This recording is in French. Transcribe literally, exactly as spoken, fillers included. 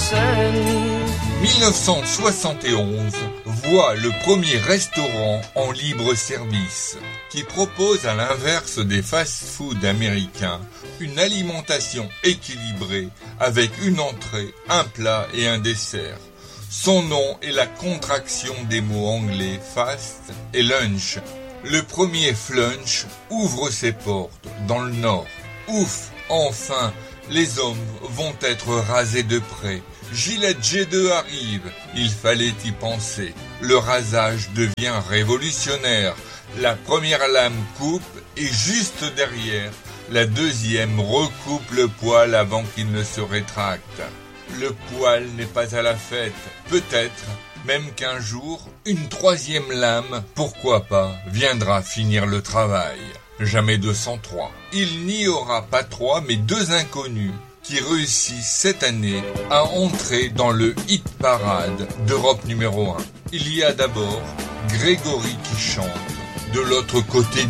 mille neuf cent soixante et onze voit le premier restaurant en libre service qui propose, à l'inverse des fast-foods américains, une alimentation équilibrée avec une entrée, un plat et un dessert. Son nom est la contraction des mots anglais fast et lunch. Le premier flunch ouvre ses portes dans le Nord. Ouf, enfin, les hommes vont être rasés de près. Gillette G deux arrive, il fallait y penser. Le rasage devient révolutionnaire. La première lame coupe et juste derrière, la deuxième recoupe le poil avant qu'il ne se rétracte. Le poil n'est pas à la fête, peut-être, même qu'un jour, une troisième lame, pourquoi pas, viendra finir le travail. Jamais deux cent trois. Il n'y aura pas trois, mais deux inconnus qui réussissent cette année à entrer dans le hit parade d'Europe numéro un. Il y a d'abord Grégory qui chante de l'autre côté